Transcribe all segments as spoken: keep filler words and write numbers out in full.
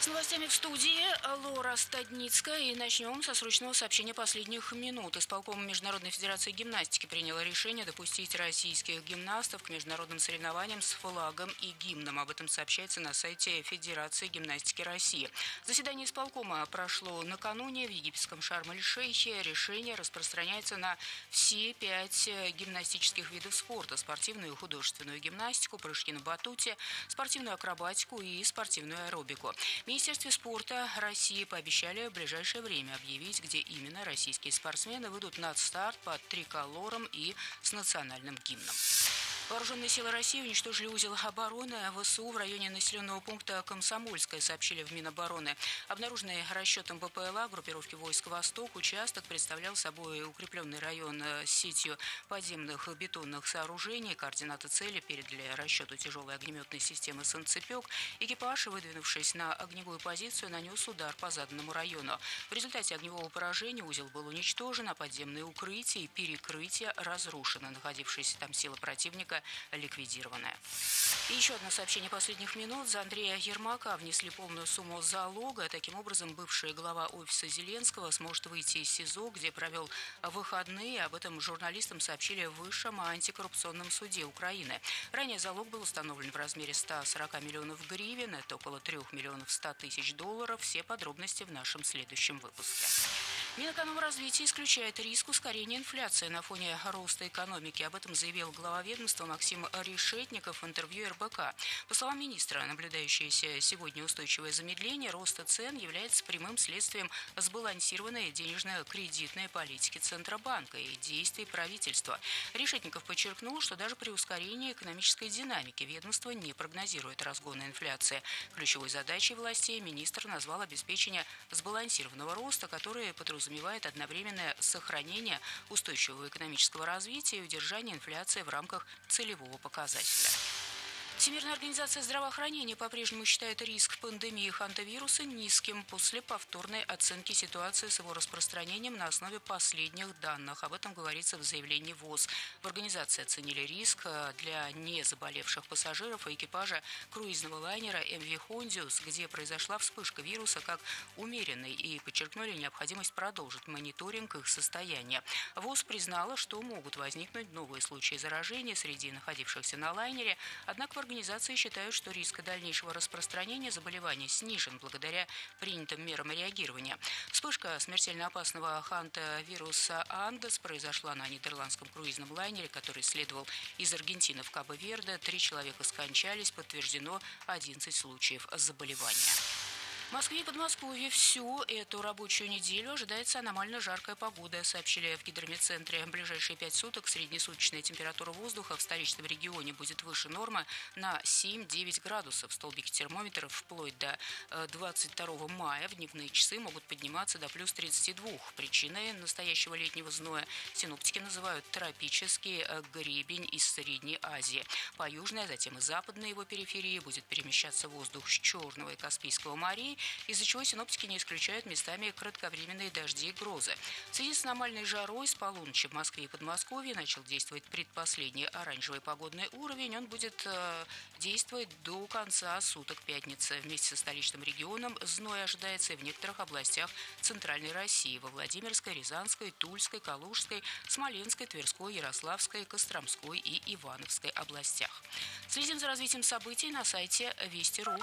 Новостями в студии Лора Стадницкая. И начнем со срочного сообщения последних минут. Исполком Международной федерации гимнастики приняло решение допустить российских гимнастов к международным соревнованиям с флагом и гимном. Об этом сообщается на сайте Федерации гимнастики России. Заседание исполкома прошло накануне в египетском Шарм-эль-Шейхе. Решение распространяется на все пять гимнастических видов спорта: спортивную и художественную гимнастику, прыжки на батуте, спортивную акробатику и спортивную аэробику. В Министерстве спорта России пообещали в ближайшее время объявить, где именно российские спортсмены выйдут на старт под триколором и с национальным гимном. Вооруженные силы России уничтожили узел обороны ВСУ в районе населенного пункта Комсомольское, сообщили в Минобороны. Обнаруженный расчетом БПЛА группировки войск «Восток» участок представлял собой укрепленный район с сетью подземных бетонных сооружений. Координаты цели передали расчету тяжелой огнеметной системы «Санцепек». Экипаж, выдвинувшись на огневую позицию, нанес удар по заданному району. В результате огневого поражения узел был уничтожен, а подземные укрытия и перекрытия разрушены. Находившиеся там силы противника ликвидированная. И еще одно сообщение последних минут. За Андрея Ермака внесли полную сумму залога. Таким образом, бывший глава офиса Зеленского сможет выйти из СИЗО, где провел выходные. Об этом журналистам сообщили в Высшем антикоррупционном суде Украины. Ранее залог был установлен в размере ста сорока миллионов гривен. Это около трех миллионов ста тысяч долларов. Все подробности в нашем следующем выпуске. Минэкономразвитие исключает риск ускорения инфляции на фоне роста экономики. Об этом заявил глава ведомства Максим Решетников в интервью эр бэ ка. По словам министра, наблюдающееся сегодня устойчивое замедление роста цен является прямым следствием сбалансированной денежно-кредитной политики Центробанка и действий правительства. Решетников подчеркнул, что даже при ускорении экономической динамики ведомство не прогнозирует разгона инфляции. Ключевой задачей властей министр назвал обеспечение сбалансированного роста, который подразумевает одновременное сохранение устойчивого экономического развития и удержание инфляции в рамках целевого показателя. Всемирная организация здравоохранения по-прежнему считает риск пандемии хантавируса низким после повторной оценки ситуации с его распространением на основе последних данных. Об этом говорится в заявлении ВОЗ. В организации оценили риск для незаболевших пассажиров и экипажа круизного лайнера эм ви Хондиус, где произошла вспышка вируса, как умеренный, и подчеркнули необходимость продолжить мониторинг их состояния. ВОЗ признала, что могут возникнуть новые случаи заражения среди находившихся на лайнере, однако в организации считают, что риск дальнейшего распространения заболевания снижен благодаря принятым мерам реагирования. Вспышка смертельно опасного хантавируса Андес произошла на нидерландском круизном лайнере, который следовал из Аргентины в Кабо-Верде. Три человека скончались, подтверждено одиннадцать случаев заболевания. В Москве и Подмосковье всю эту рабочую неделю ожидается аномально жаркая погода, сообщили в гидрометцентре. В ближайшие пять суток среднесуточная температура воздуха в столичном регионе будет выше нормы на семь-девять градусов. Столбики термометров вплоть до двадцать второго мая в дневные часы могут подниматься до плюс тридцати двух. Причиной настоящего летнего зноя синоптики называют тропический гребень из Средней Азии. По южной, а затем и западной его периферии будет перемещаться воздух с Черного и Каспийского морей, из-за чего синоптики не исключают местами кратковременные дожди и грозы. В связи с аномальной жарой с полуночи в Москве и Подмосковье начал действовать предпоследний оранжевый погодный уровень. Он будет э, действовать до конца суток пятницы. Вместе со столичным регионом зной ожидается и в некоторых областях Центральной России: во Владимирской, Рязанской, Тульской, Калужской, Смоленской, Тверской, Ярославской, Костромской и Ивановской областях. Следим за развитием событий на сайте Вести точка ру.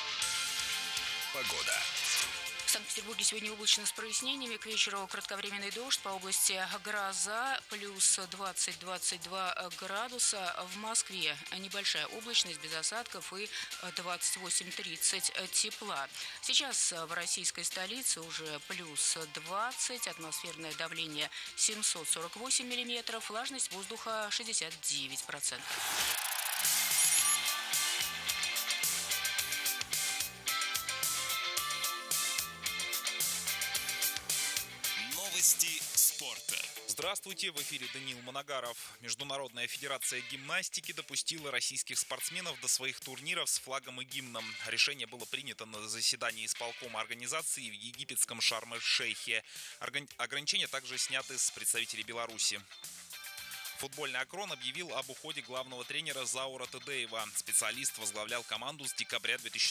Погода. В Санкт-Петербурге сегодня облачно с прояснениями. К вечеру кратковременный дождь, по области гроза, плюс двадцать-двадцать два градуса. В Москве небольшая облачность без осадков и двадцать восемь-тридцать тепла. Сейчас в российской столице уже плюс двадцать, атмосферное давление семьсот сорок восемь миллиметров, влажность воздуха шестьдесят девять процентов. Новости спорта. Здравствуйте, в эфире Даниил Моногаров. Международная федерация гимнастики допустила российских спортсменов до своих турниров с флагом и гимном. Решение было принято на заседании исполкома организации в египетском Шарм-эль-Шейхе. Ограничения также сняты с представителей Беларуси. Футбольный Акрон объявил об уходе главного тренера Заура Тедеева. Специалист возглавлял команду с декабря две тысячи